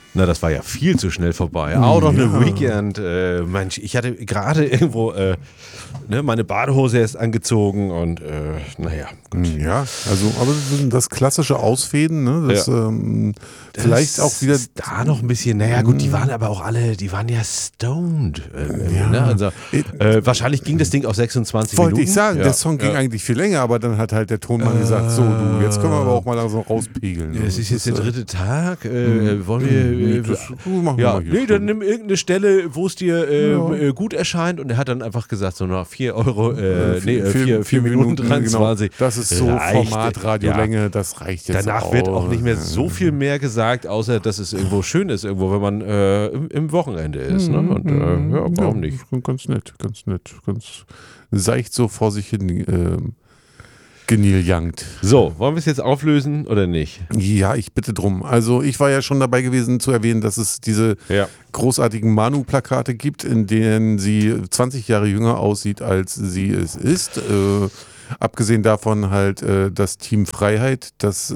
Na, das war ja viel zu schnell vorbei. Auch noch eine Weekend. Mensch, ich hatte gerade irgendwo meine Badehose erst angezogen und naja. Gut. Ja, also, aber das klassische Ausfäden, ne? Das, vielleicht das auch wieder. ist da noch ein bisschen, naja gut, die waren aber auch alle, die waren ja stoned. Ne? Also, wahrscheinlich ging das Ding auf 26 Minuten. Wollte ich sagen, der Song ging eigentlich viel länger, aber dann hat halt der Tonmann gesagt, so du, jetzt können wir aber auch mal langsam rauspegeln. Es ist jetzt der dritte Tag, wollen wir... machen wir mal hier dann nimm irgendeine Stelle, wo es dir gut erscheint und er hat dann einfach gesagt, so nach 4 Euro, 4 Minuten 23. Genau. Das ist so Format, Radiolänge, das reicht jetzt Danach auch. wird auch nicht mehr so viel mehr gesagt, außer dass es irgendwo schön ist, irgendwo, wenn man im Wochenende ist. Ne? Und warum nicht? Ganz nett, ganz seicht so vor sich hin geniljangt. So, wollen wir es jetzt auflösen oder nicht? Ja, ich bitte drum. Also ich war ja schon dabei gewesen zu erwähnen, dass es diese großartigen Manu-Plakate gibt, in denen sie 20 Jahre jünger aussieht, als sie es ist. Abgesehen davon halt das Team Freiheit, das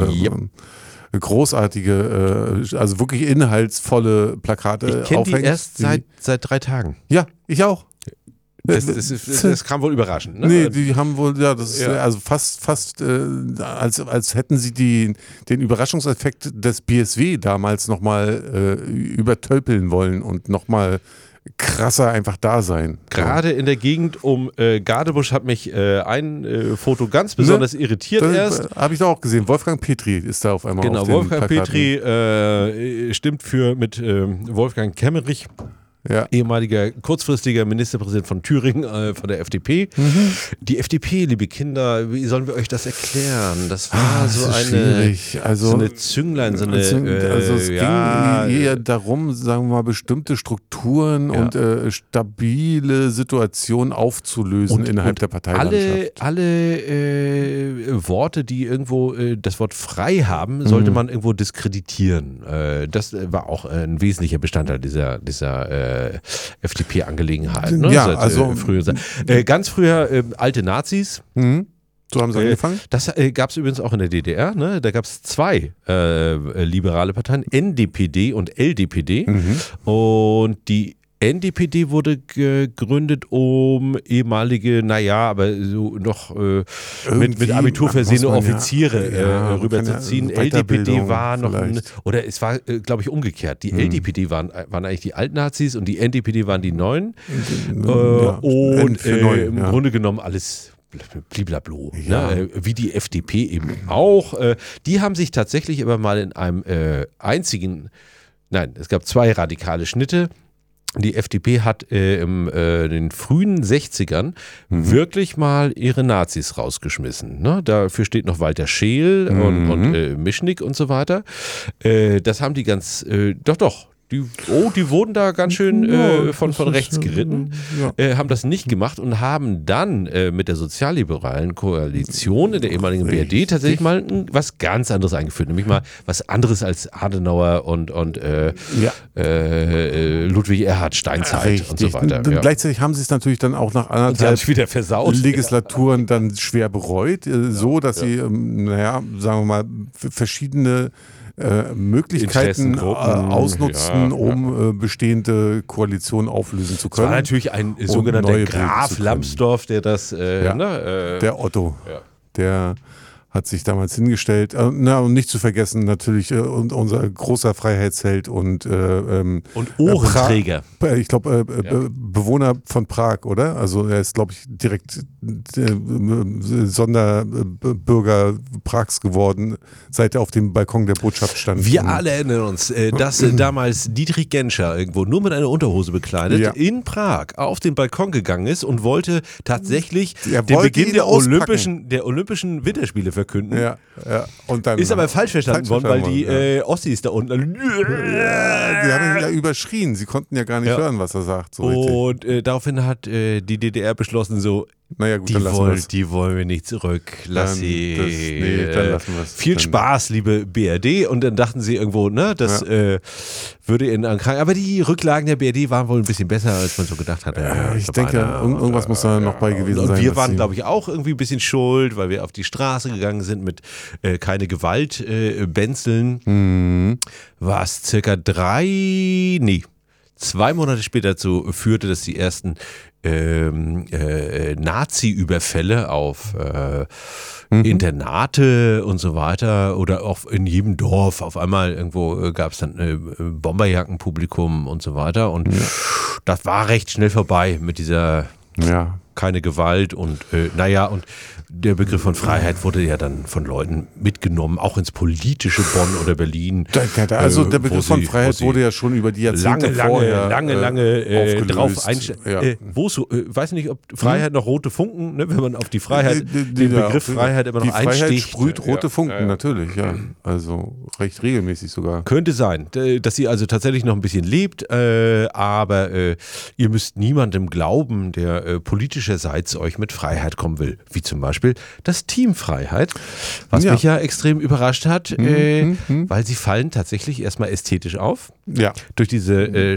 großartige, also wirklich inhaltsvolle Plakate Ich kenne die aufhängt. erst seit 3 Tagen. Ja, ich auch. Das kam wohl überraschend, ne? Nee, die haben wohl, das ist also fast als hätten sie den Überraschungseffekt des BSW damals nochmal übertölpeln wollen und nochmal krasser einfach da sein. Gerade in der Gegend um Gadebusch hat mich ein Foto ganz besonders irritiert erst. Habe ich da auch gesehen. Wolfgang Petri ist da auf einmal auf den Wolfgang Plakaten. Petri stimmt mit Wolfgang Kemmerich. Ja. Ehemaliger kurzfristiger Ministerpräsident von Thüringen, von der FDP. Die FDP, liebe Kinder, wie sollen wir euch das erklären? Das war so eine Zünglein, so eine. Also es ging eher darum, sagen wir mal, bestimmte Strukturen und stabile Situationen aufzulösen innerhalb der Parteilandschaft. Alle Worte, die irgendwo das Wort frei haben, sollte man irgendwo diskreditieren. Das war auch ein wesentlicher Bestandteil dieser FDP-Angelegenheit. Ne? Ja, also ganz früher alte Nazis. So haben sie angefangen. Das gab es übrigens auch in der DDR. Ne? Da gab es 2 liberale Parteien, NDPD und LDPD. Und die NDPD wurde gegründet, um ehemalige, aber so noch mit Abitur versehene Offiziere rüberzuziehen. LDPD war noch oder es war, glaube ich, umgekehrt. Die LDPD waren eigentlich die Altnazis und die NDPD waren die Neuen. Im Grunde genommen alles bliblablo, wie die FDP eben auch. Die haben sich tatsächlich aber mal in einem es gab 2 radikale Schnitte. Die FDP hat in den frühen 60ern wirklich mal ihre Nazis rausgeschmissen. Ne? Dafür steht noch Walter Scheel und Mischnick und so weiter. Das haben die ganz, die wurden da ganz schön von rechts geritten, haben das nicht gemacht und haben dann mit der sozialliberalen Koalition in der ehemaligen BRD tatsächlich mal was ganz anderes eingeführt, nämlich mal was anderes als Adenauer und Ludwig Erhard Steinzeit und so weiter. Gleichzeitig haben sie es natürlich dann auch nach anderthalb wieder versaut. Legislaturen dann schwer bereut, so dass sie, sagen wir mal, verschiedene Möglichkeiten ausnutzen, um bestehende Koalitionen auflösen zu können. Das war natürlich ein sogenannter Graf Lambsdorff, der das... der Otto, der hat sich damals hingestellt. Und nicht zu vergessen natürlich unser großer Freiheitsheld und Ohrenträger. Ich glaube, Bewohner von Prag, oder? Also er ist, glaube ich, direkt Sonderbürger Prags geworden, seit er auf dem Balkon der Botschaft stand. Wir alle erinnern uns, dass damals Dietrich Genscher irgendwo nur mit einer Unterhose bekleidet in Prag auf den Balkon gegangen ist und wollte tatsächlich den Beginn der Olympischen Winterspiele verkünden. Ja. Und dann ist aber falsch verstanden worden, weil die Ossis da unten... die haben ihn ja überschrien. Sie konnten ja gar nicht hören, was er sagt. So und daraufhin hat die DDR beschlossen, so, Naja, gut, dann lassen wir es. Die wollen wir nicht zurück. Dann lassen wir es. Viel Spaß, liebe BRD. Und dann dachten sie irgendwo, ne, das würde in Ankara. Aber die Rücklagen der BRD waren wohl ein bisschen besser, als man so gedacht hatte. Ich denke, irgendwas muss da noch bei gewesen sein. Und wir waren, glaube ich, auch irgendwie ein bisschen schuld, weil wir auf die Straße gegangen sind mit keine Gewalt benzeln. Was circa 2 Monate später dazu führte, dass die ersten Nazi-Überfälle auf Internate und so weiter oder auch in jedem Dorf. Auf einmal irgendwo gab es dann Bomberjackenpublikum und so weiter. Und das war recht schnell vorbei mit dieser keine Gewalt und und der Begriff von Freiheit wurde ja dann von Leuten mitgenommen, auch ins politische Bonn oder Berlin. Also der Begriff von Freiheit wurde ja schon über die Jahrzehnte vorher lange drauf einstellen. Weiß nicht, ob Freiheit noch rote Funken, ne, wenn man auf die Freiheit, den Begriff Freiheit immer noch einsticht. Die Freiheit sprüht rote Funken, natürlich, ja. Also recht regelmäßig sogar. Könnte sein, dass sie also tatsächlich noch ein bisschen lebt, aber ihr müsst niemandem glauben, der politischerseits euch mit Freiheit kommen will, wie zum Beispiel das Team Freiheit, was mich ja extrem überrascht hat, weil sie fallen tatsächlich erstmal ästhetisch auf. Ja. Durch diese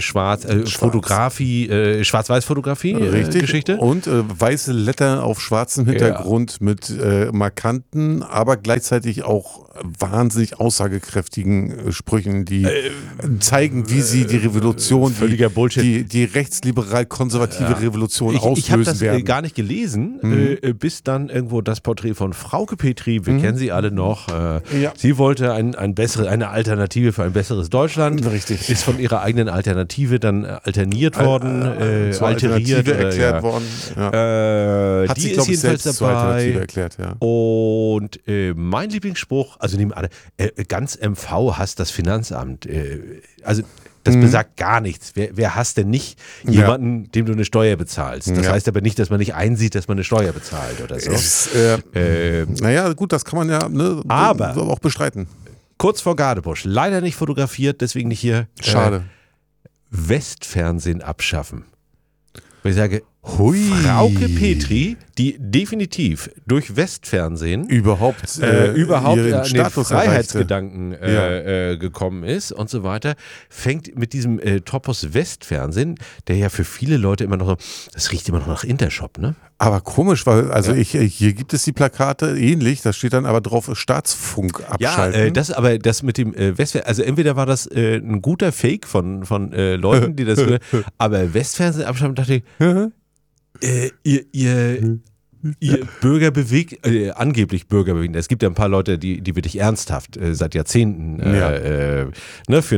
Schwarz-Weiß-Fotografie-Geschichte. Und weiße Letter auf schwarzem Hintergrund mit markanten, aber gleichzeitig auch wahnsinnig aussagekräftigen Sprüchen, die zeigen, wie sie die Revolution, die rechtsliberal-konservative Revolution auslösen ich habe das werden. gar nicht gelesen, bis dann irgendwo das Porträt von Frauke Petry, wir kennen sie alle noch, sie wollte eine Alternative für ein besseres Deutschland. Richtig. Ist von ihrer eigenen Alternative dann alterniert worden, alteriert. Erklärt worden. Ja. Hat die sie, ist jedenfalls dabei. Erklärt, ja. Und mein Lieblingsspruch, also nehmen alle, ganz MV hasst das Finanzamt. Also das besagt gar nichts. Wer hasst denn nicht jemanden, dem du eine Steuer bezahlst? Das heißt aber nicht, dass man nicht einsieht, dass man eine Steuer bezahlt oder so. Naja, gut, das kann man ja aber auch bestreiten. Kurz vor Gadebusch, leider nicht fotografiert, deswegen nicht hier. Schade. Westfernsehen abschaffen. Weil ich sage, Frauke Petry, die definitiv durch Westfernsehen überhaupt an den Freiheitsgedanken gekommen ist und so weiter, fängt mit diesem Topos Westfernsehen, der ja für viele Leute immer noch, das riecht immer noch nach Intershop, ne? Aber komisch, weil hier gibt es die Plakate ähnlich, da steht dann aber drauf Staatsfunk abschalten. Ja, das mit dem Westfernsehen, also entweder war das ein guter Fake von Leuten, die das, aber Westfernsehen abschalten, dachte ich, ihr Bürger bewegt, angeblich Bürger bewegen. Es gibt ja ein paar Leute, die wirklich ernsthaft seit Jahrzehnten für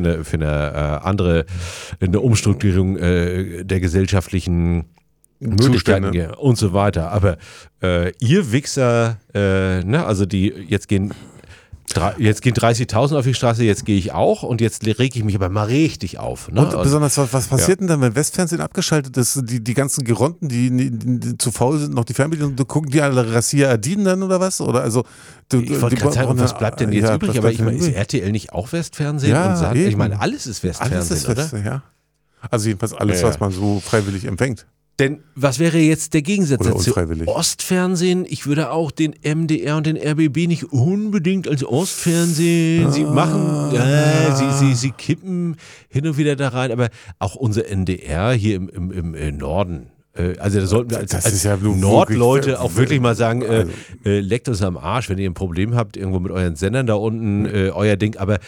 eine Umstrukturierung der gesellschaftlichen Möglichkeiten und so weiter. Aber ihr Wichser, also die jetzt gehen 30.000 auf die Straße, jetzt gehe ich auch und jetzt reg ich mich aber mal richtig auf. Ne? Und besonders, was passiert denn dann, wenn Westfernsehen abgeschaltet ist? Die ganzen Geronten, die zu faul sind, noch die Fernbedienung, gucken die alle Rassia Adin dann oder was? Oder also, ich wollte gerade sagen, was bleibt denn jetzt übrig? Aber ich meine, ist RTL nicht auch Westfernsehen? Ja, und ich meine, alles ist Westfernsehen, alles ist oder? Ja. Also jedenfalls alles, was man so freiwillig empfängt. Denn was wäre jetzt der Gegensatz dazu? Ostfernsehen, ich würde auch den MDR und den RBB nicht unbedingt als Ostfernsehen, sie machen, sie kippen hin und wieder da rein, aber auch unser NDR hier im Norden. Also da sollten wir als Nordleute auch wirklich mal sagen, leckt uns am Arsch, wenn ihr ein Problem habt, irgendwo mit euren Sendern da unten, euer Ding, aber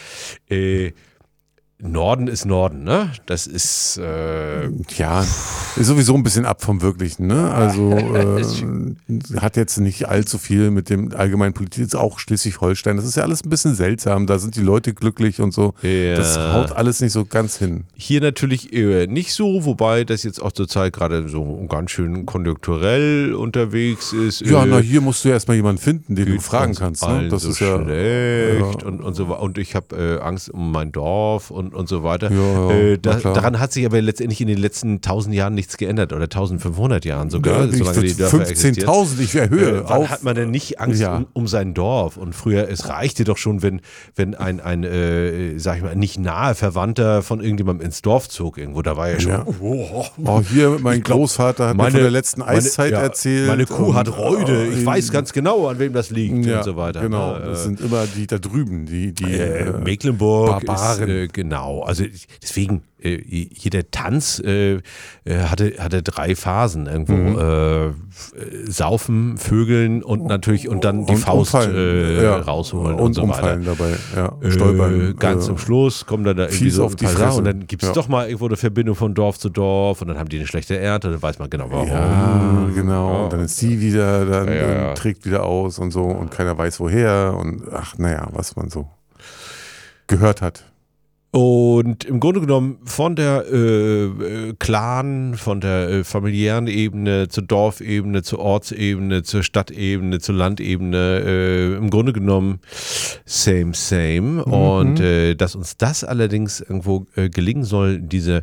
Norden ist Norden, ne? Das ist ist sowieso ein bisschen ab vom Wirklichen, ne? Also hat jetzt nicht allzu viel mit dem allgemeinen Politik, ist auch Schleswig-Holstein. Das ist ja alles ein bisschen seltsam. Da sind die Leute glücklich und so. Ja. Das haut alles nicht so ganz hin. Hier natürlich nicht so, wobei das jetzt auch zur Zeit gerade so ganz schön konjunkturell unterwegs ist. Ja, hier musst du erstmal jemanden finden, den du fragen kannst. Ne? Das ist schlecht und so. Und ich habe Angst um mein Dorf und und so weiter. Daran hat sich aber letztendlich in den letzten 1000 Jahren nichts geändert oder 1500 Jahren sogar, solange die Dörfer 15.000, ich erhöhe. Wann hat man denn nicht Angst um sein Dorf? Und früher, es reichte doch schon, wenn ein sag ich mal, nicht nahe Verwandter von irgendjemandem ins Dorf zog irgendwo, da war ja schon, hier, mein Großvater hat mir von der letzten Eiszeit erzählt. Meine Kuh hat Reude, ich weiß ganz genau, an wem das liegt und so weiter. Genau, das sind immer die da drüben, die Mecklenburg Barbaren. Ist, genau, also deswegen, jeder Tanz hatte 3 Phasen irgendwo. Saufen, Vögeln und natürlich und dann die Faust rausholen und so umfallen weiter. Dabei, stolpern. Ganz zum Schluss kommen dann da irgendwie so auf die Fresse. Und dann gibt es doch mal irgendwo eine Verbindung von Dorf zu Dorf und dann haben die eine schlechte Ernte, dann weiß man genau warum. Ja, genau. Und dann ist sie wieder, dann trägt wieder aus und so und keiner weiß woher und was man so gehört hat. Und im Grunde genommen von der Clan, von der familiären Ebene zur Dorfebene, zur Ortsebene, zur Stadtebene, zur Landebene, im Grunde genommen same. Und dass uns das allerdings irgendwo gelingen soll, diese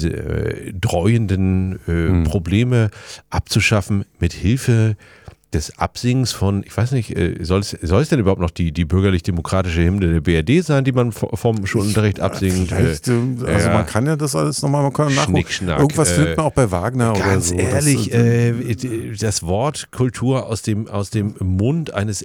dreuenden Probleme abzuschaffen mit Hilfe des Absingens von, ich weiß nicht, soll es denn überhaupt noch die bürgerlich-demokratische Hymne der BRD sein, die man vom Schulunterricht absingt? Man kann ja das alles nochmal, man kann nachgucken. Irgendwas findet man auch bei Wagner oder so. Ganz ehrlich, das Wort Kultur aus dem Mund eines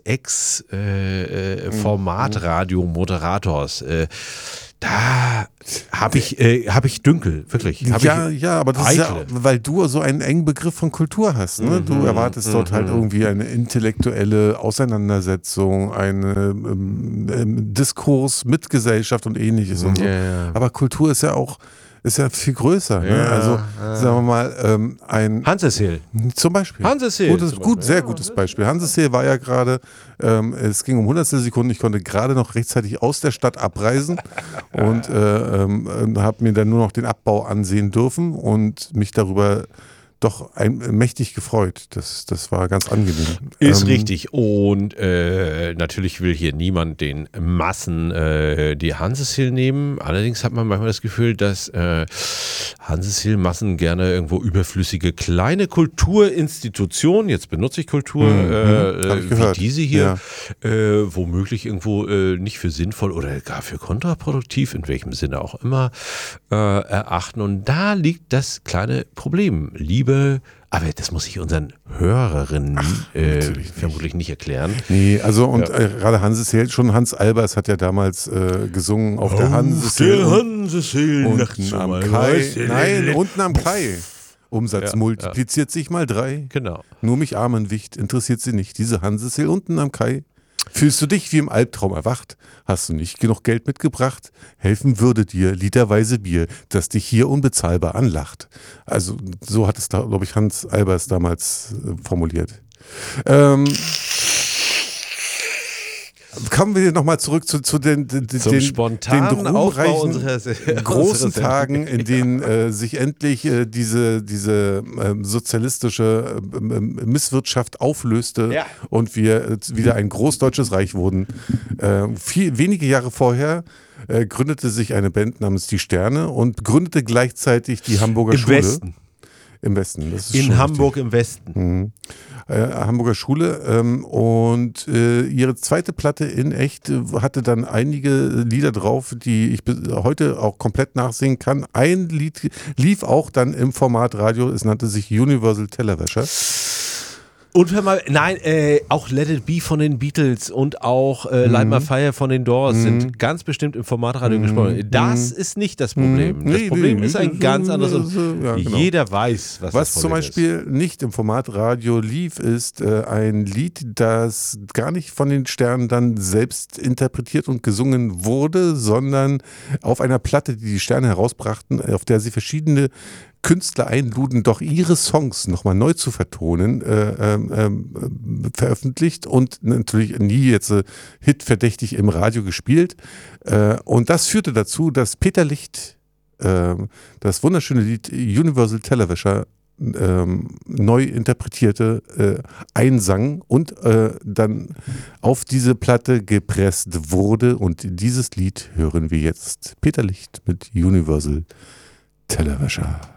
Ex-Formatradiomoderators, da habe ich Dünkel, wirklich. Aber das ist ja, weil du so einen engen Begriff von Kultur hast. Ne? Du erwartest dort halt irgendwie eine intellektuelle Auseinandersetzung, einen Diskurs mit Gesellschaft und Ähnliches und so. Aber Kultur ist ja viel größer. Ne? Also, sagen wir mal, ein Hanseshehl. Zum Beispiel. Hanseshehl. Sehr gutes Beispiel. Hanseshehl war ja gerade, es ging um 100 Sekunden, ich konnte gerade noch rechtzeitig aus der Stadt abreisen und habe mir dann nur noch den Abbau ansehen dürfen und mich darüber doch mächtig gefreut. Das war ganz angenehm. Ist richtig. Und natürlich will hier niemand den Massen die Hanseshehl nehmen. Allerdings hat man manchmal das Gefühl, dass Hanseshehl-Massen gerne irgendwo überflüssige kleine Kulturinstitutionen, jetzt benutze ich Kultur, wie diese hier, womöglich irgendwo nicht für sinnvoll oder gar für kontraproduktiv, in welchem Sinne auch immer, erachten. Und da liegt das kleine Problem. Aber das muss ich unseren Hörerinnen vermutlich nicht erklären. Nee, also und gerade Hanseshehl, schon Hans Albers hat ja damals gesungen auf der Hanseshehl. Unten am Kai. Nein, unten am Kai. Umsatz multipliziert sich mal 3. Genau. Nur mich armen Wicht interessiert sie nicht. Diese Hanseshehl unten am Kai. Fühlst du dich wie im Albtraum erwacht? Hast du nicht genug Geld mitgebracht? Helfen würde dir literweise Bier, das dich hier unbezahlbar anlacht. Also so hat es, glaube ich, Hans Albers damals formuliert. Kommen wir nochmal zurück zu den ruhmreichen großen Tagen, in denen sich endlich diese sozialistische Misswirtschaft auflöste und wir wieder ein großdeutsches Reich wurden. Wenige Jahre vorher gründete sich eine Band namens Die Sterne und gründete gleichzeitig die Hamburger Schule. Im Westen. Das ist in Hamburg richtig. Im Westen. Hamburger Schule und ihre zweite Platte in echt hatte dann einige Lieder drauf, die ich heute auch komplett nachsingen kann. Ein Lied lief auch dann im Formatradio, es nannte sich Universal Tellerwäscher. Und auch Let It Be von den Beatles und auch Light My Fire von den Doors sind ganz bestimmt im Formatradio gesprochen. Das ist nicht das Problem. Das Problem ist ein ganz anderes. Und jeder weiß, was das Problem zum Beispiel ist. Nicht im Formatradio lief, ist ein Lied, das gar nicht von den Sternen dann selbst interpretiert und gesungen wurde, sondern auf einer Platte, die Sterne herausbrachten, auf der sie verschiedene Künstler einluden, doch ihre Songs nochmal neu zu vertonen, veröffentlicht und natürlich nie jetzt hitverdächtig im Radio gespielt. Und das führte dazu, dass Peter Licht das wunderschöne Lied Universal Tellerwäscher neu interpretierte, einsang und dann auf diese Platte gepresst wurde. Und dieses Lied hören wir jetzt. Peter Licht mit Universal Tellerwäscher.